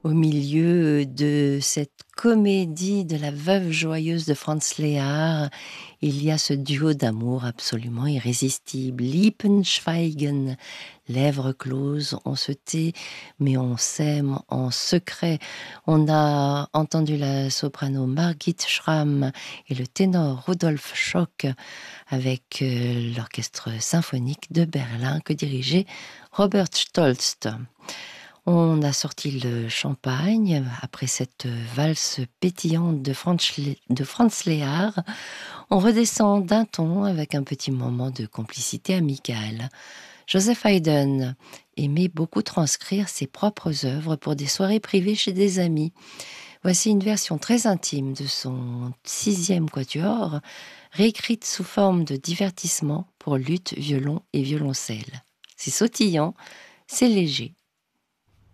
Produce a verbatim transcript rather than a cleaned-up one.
Au milieu de cette comédie de la veuve joyeuse de Franz Lehár, il y a ce duo d'amour absolument irrésistible. Lippen schweigen, lèvres closes, on se tait, mais on s'aime en secret. On a entendu la soprano Margit Schramm et le ténor Rudolf Schock avec euh, l'orchestre symphonique de Berlin que dirigeait Robert Stolz. On a sorti le champagne après cette valse pétillante de Franz, de Franz Lehár. On redescend d'un ton avec un petit moment de complicité amicale. Joseph Haydn aimait beaucoup transcrire ses propres œuvres pour des soirées privées chez des amis. Voici une version très intime de son sixième quatuor, réécrite sous forme de divertissement pour luth, violon et violoncelle. C'est sautillant, c'est léger.